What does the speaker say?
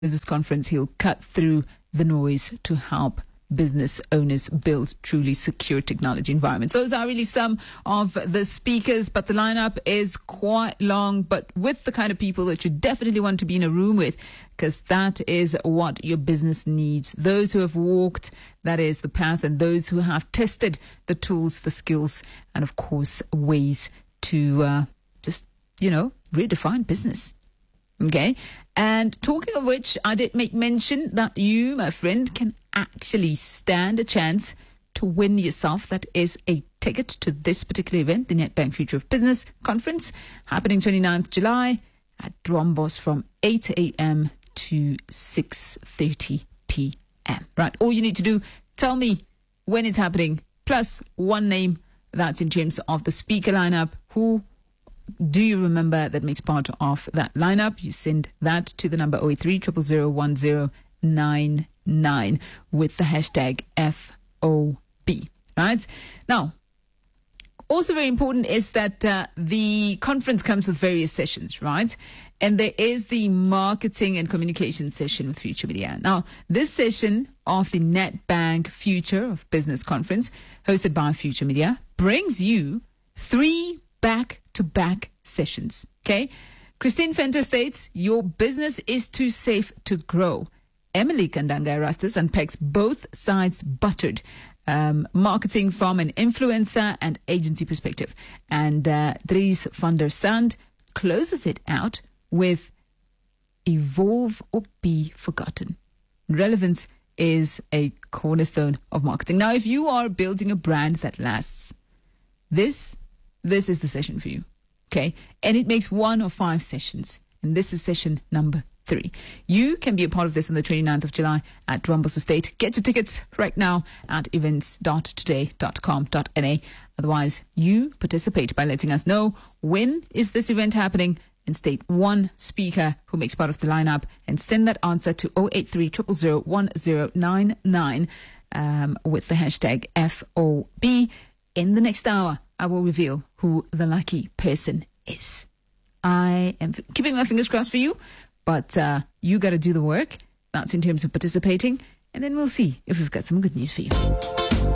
Business Conference, he'll cut through the noise to help business owners build truly secure technology environments. Those are really some of the speakers, but the lineup is quite long, but with the kind of people that you definitely want to be in a room with, because that is what your business needs. Those who have walked, that is the path, and those who have tested the tools, the skills, and of course, ways to just, redefine business. Okay. And talking of which, I did make mention that you, my friend, can actually stand a chance to win yourself. That is a ticket to this particular event, the Nedbank Future of Business Conference, happening 29th July at Drombos from 8 a.m. to 6:30 p.m. Right. All you need to do, tell me when it's happening, plus one name. That's in terms of the speaker lineup. Who do you remember that makes part of that lineup? You send that to the number 083 000 1099 with the hashtag FOB. Right? Now, also very important is that the conference comes with various sessions, right? And there is the marketing and communication session with Future Media. Now, this session of the Nedbank Future of Business Conference, hosted by Future Media, brings you 3 back-to-back sessions. Okay? Christine Fenter states, your business is too safe to grow. Emily Kandanga Erastus unpacks both sides buttered. Marketing from an influencer and agency perspective. And Dries van der Sand closes it out with evolve or be forgotten. Relevance is a cornerstone of marketing. Now, if you are building a brand that lasts, this is the session for you. Okay? And it makes 1 of 5 sessions. And this is session number 3. You can be a part of this on the 29th of July at Drombos Estate. Get your tickets right now at events.today.com.na. Otherwise, you participate by letting us know when is this event happening and state one speaker who makes part of the lineup and send that answer to 083 000 1099 with the hashtag FOB. In the next hour, I will reveal who the lucky person is. I am keeping my fingers crossed for you, but you got to do the work. That's in terms of participating, and then we'll see if we've got some good news for you.